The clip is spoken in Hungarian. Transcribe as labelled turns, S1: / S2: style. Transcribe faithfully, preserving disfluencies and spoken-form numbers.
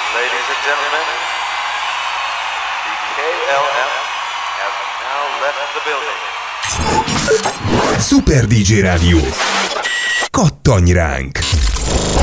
S1: Ladies and gentlemen, the K L M has now left the building.
S2: Super dé dzsé Rádió. Kattanj ránk!